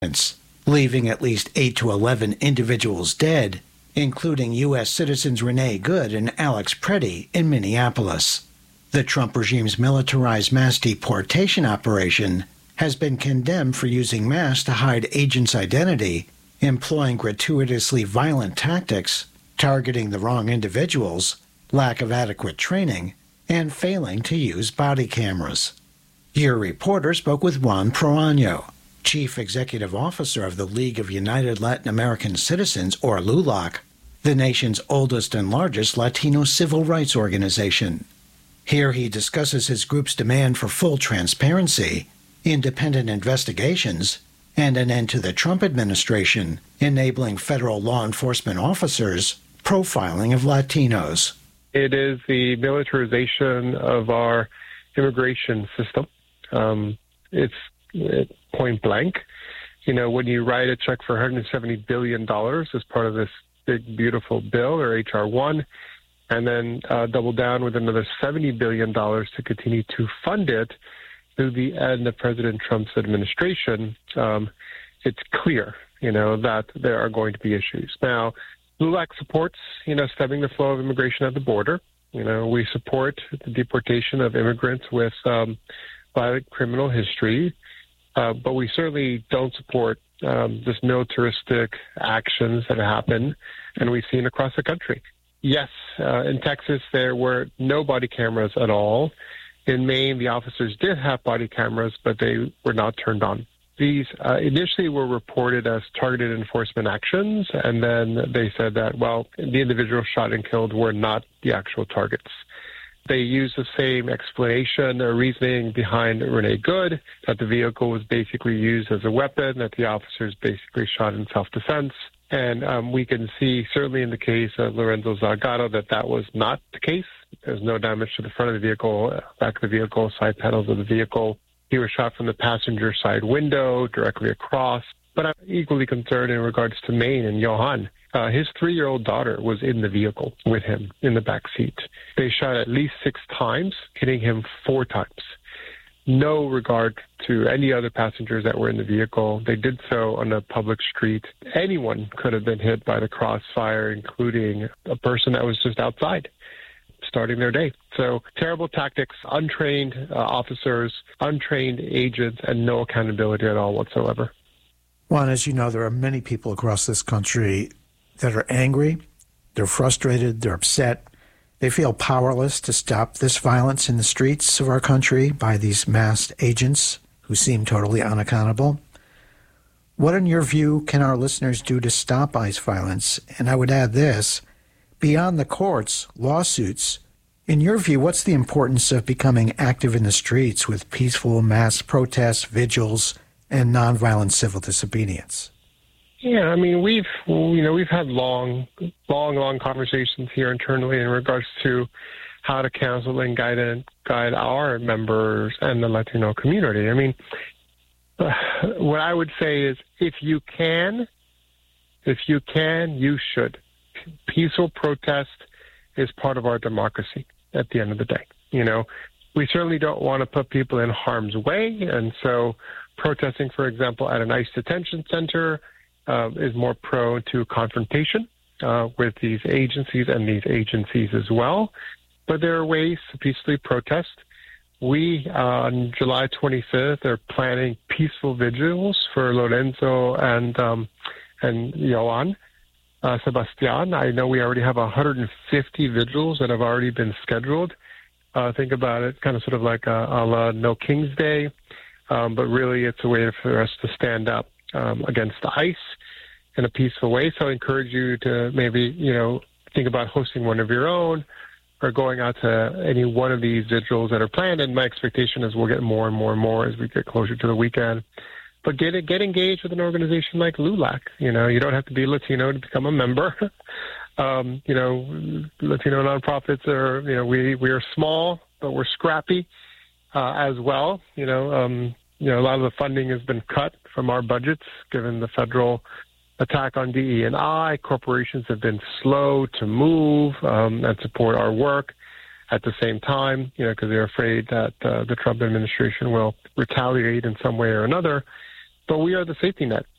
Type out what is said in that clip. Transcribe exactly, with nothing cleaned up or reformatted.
leaving at least eight to eleven individuals dead, including U S citizens Renee Good and Alex Preddy in Minneapolis. The Trump regime's militarized mass deportation operation has been condemned for using masks to hide agents' identity, employing gratuitously violent tactics, targeting the wrong individuals, lack of adequate training, and failing to use body cameras. Your reporter spoke with Juan Proaño, Chief Executive Officer of the League of United Latin American Citizens, or LULAC, the nation's oldest and largest Latino civil rights organization. Here he discusses his group's demand for full transparency, independent investigations, and an end to the Trump administration enabling federal law enforcement officers profiling of Latinos. It is the militarization of our immigration system. Um, it's it, point blank. You know, when you write a check for one hundred seventy billion dollars as part of this big, beautiful bill, or H R one, and then uh, double down with another seventy billion dollars to continue to fund it through the end of President Trump's administration, um, it's clear, you know, that there are going to be issues. Now, LULAC supports, you know, stemming the flow of immigration at the border. You know, we support the deportation of immigrants with um, violent criminal history, uh, but we certainly don't support um, this militaristic actions that happen, and we've seen across the country. Yes, uh, in Texas, there were no body cameras at all. In Maine, the officers did have body cameras, but they were not turned on. These uh, initially were reported as targeted enforcement actions, and then they said that, well, the individuals shot and killed were not the actual targets. They used the same explanation or reasoning behind Renee Good, that the vehicle was basically used as a weapon, that the officers basically shot in self-defense. And um, we can see, certainly in the case of Lorenzo Zagato, that that was not the case. There's no damage to the front of the vehicle, back of the vehicle, side panels of the vehicle. He was shot from the passenger side window, directly across. But I'm equally concerned in regards to Maine and Johan. Uh, his three-year-old daughter was in the vehicle with him in the back seat. They shot at least six times, hitting him four times. No regard to any other passengers that were in the vehicle. They did so on a public street. Anyone could have been hit by the crossfire, including a person that was just outside starting their day. So terrible tactics, untrained uh, officers, untrained agents, and no accountability at all whatsoever. Juan, as you know, there are many people across this country that are angry, they're frustrated, they're upset. They feel powerless to stop this violence in the streets of our country by these masked agents who seem totally unaccountable. What, in your view, can our listeners do to stop ICE violence? And I would add this, beyond the courts, lawsuits, in your view, what's the importance of becoming active in the streets with peaceful mass protests, vigils, and nonviolent civil disobedience? Yeah, I mean, we've, you know, we've had long, long, long conversations here internally in regards to how to counsel and guide and guide our members and the Latino community. I mean, uh, what I would say is if you can, if you can, you should. Peaceful protest is part of our democracy at the end of the day. You know, we certainly don't want to put people in harm's way. And so protesting, for example, at an ICE detention center uh, is more prone to confrontation uh, with these agencies and these agencies as well. But there are ways to peacefully protest. We, uh, on July twenty-fifth, are planning peaceful vigils for Lorenzo and um, and Johan. Uh, Sebastian, I know we already have one hundred fifty vigils that have already been scheduled. Uh, think about it, kind of sort of like a, a la No King's Day, um, but really it's a way for us to stand up um, against ICE in a peaceful way. So I encourage you to maybe, you know, think about hosting one of your own or going out to any one of these vigils that are planned. And my expectation is we'll get more and more and more as we get closer to the weekend. But get get engaged with an organization like LULAC. You know, you don't have to be Latino to become a member. um, you know, Latino nonprofits are, you know, we, we are small, but we're scrappy uh, as well. You know, um, you know, a lot of the funding has been cut from our budgets, given the federal attack on D E and I. Corporations have been slow to move um, and support our work at the same time, you know, because they're afraid that uh, the Trump administration will retaliate in some way or another. but we are the safety net.